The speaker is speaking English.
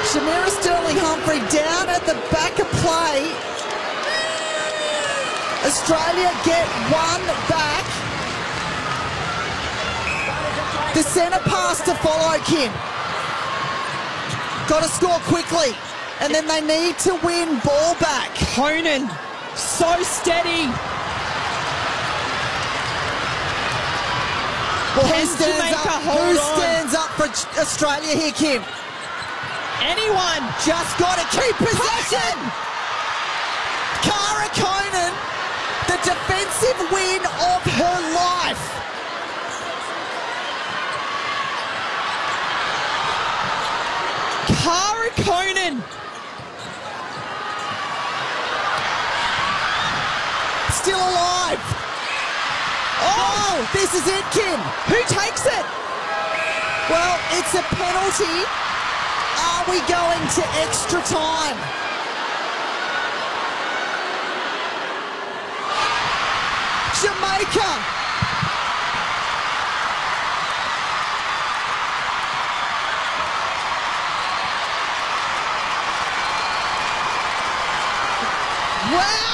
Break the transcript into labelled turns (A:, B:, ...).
A: Shamira Sterling-Humphrey down at the back of play. Australia get one back. The centre pass to follow, Kim. Got to score quickly. And then they need to win ball back.
B: Koenen, so steady.
A: Well, who stands up for Australia here, Kim?
B: Anyone.
A: Just got to keep possession. Cara Koenen, the defensive win of her life.
B: Cara Koenen.
A: Still alive. Oh, this is it, Kim.
B: Who takes it?
A: Well, it's a penalty. Are we going to extra time? Jamaica. Wow.